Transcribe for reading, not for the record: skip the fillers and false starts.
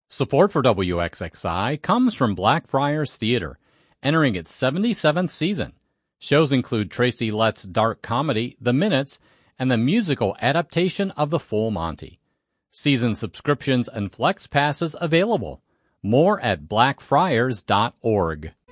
Support for WXXI comes from Blackfriars Theater, entering its 77th season. Shows include Tracy Letts' dark comedy, The Minutes, and the musical adaptation of The Full Monty. Season subscriptions and flex passes available. More at blackfriars.org.